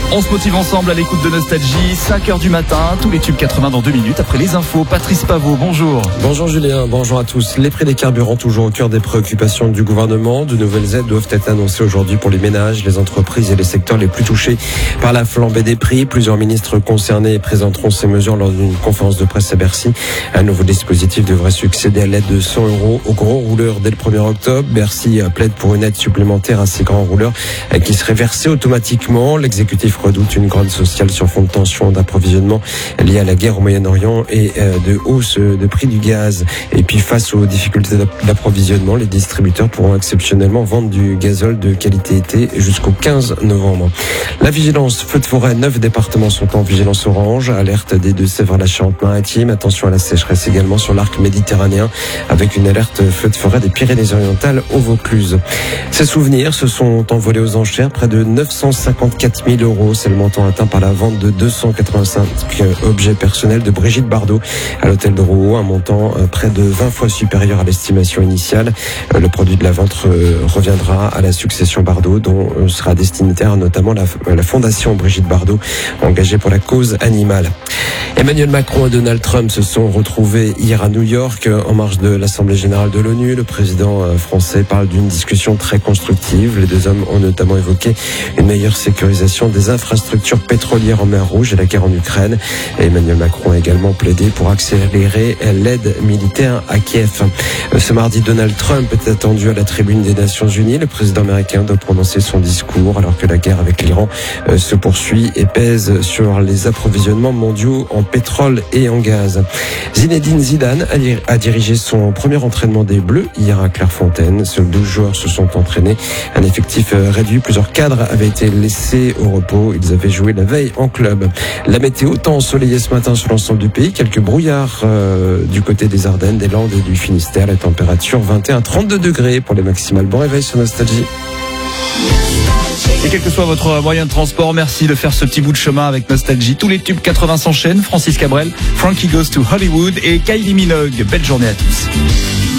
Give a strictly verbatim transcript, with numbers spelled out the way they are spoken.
On se motive ensemble à l'écoute de Nostalgie, cinq heures du matin, tous les tubes quatre-vingts dans deux minutes. Après les infos, Patrice Paveau, bonjour. Bonjour Julien, bonjour à tous. Les prix des carburants toujours au cœur des préoccupations du gouvernement. De nouvelles aides doivent être annoncées aujourd'hui pour les ménages, les entreprises et les secteurs les plus touchés par la flambée des prix. Plusieurs ministres concernés présenteront ces mesures lors d'une conférence de presse à Bercy. Un nouveau dispositif devrait succéder à l'aide de cent euros aux gros rouleurs dès le premier octobre. Bercy plaide pour une aide supplémentaire à ces grands rouleurs qui serait versée automatiquement. L'exécutif redoute une grande sociale sur fond de tension d'approvisionnement liée à la guerre au Moyen-Orient et de hausse de prix du gaz. Et puis face aux difficultés d'approvisionnement, les distributeurs pourront exceptionnellement vendre du gazole de qualité été jusqu'au quinze novembre. La vigilance feu de forêt, neuf départements sont en vigilance orange. Alerte des Deux-Sèvres à la Charente-Maritime. Attention à la sécheresse également sur l'arc méditerranéen avec une alerte feu de forêt des Pyrénées-Orientales au Vaucluse. Ces souvenirs se sont envolés aux enchères. Près de neuf cent cinquante-quatre mille euros. C'est le montant atteint par la vente de deux cent quatre-vingt-cinq objets personnels de Brigitte Bardot à l'hôtel de Rouault, un montant près de vingt fois supérieur à l'estimation initiale. Le produit de la vente reviendra à la succession Bardot, dont sera destinataire notamment la, la fondation Brigitte Bardot, engagée pour la cause animale. Emmanuel Macron et Donald Trump se sont retrouvés hier à New York en marge de l'Assemblée générale de l'ONU. Le président français parle d'une discussion très constructive. Les deux hommes ont notamment évoqué une meilleure sécurisation des infrastructures pétrolières en mer Rouge et la guerre en Ukraine. Emmanuel Macron a également plaidé pour accélérer l'aide militaire à Kiev. Ce mardi, Donald Trump est attendu à la tribune des Nations Unies. Le président américain doit prononcer son discours alors que la guerre avec l'Iran se poursuit et pèse sur les approvisionnements mondiaux en pétrole et en gaz. Zinedine Zidane a dirigé son premier entraînement des Bleus hier à Clairefontaine. Seuls douze joueurs se sont entraînés. Un effectif réduit. Plusieurs cadres avaient été laissés au repos. Ils avaient joué la veille en club. La météo, temps ensoleillé ce matin sur l'ensemble du pays. Quelques brouillards euh, du côté des Ardennes, des Landes et du Finistère. La température vingt et un à trente-deux degrés pour les maximales. Bon réveil sur Nostalgie. Et quel que soit votre moyen de transport, merci de faire ce petit bout de chemin avec Nostalgie. Tous les tubes quatre-vingts s'enchaînent. Francis Cabrel, Frankie Goes to Hollywood et Kylie Minogue. Belle journée à tous.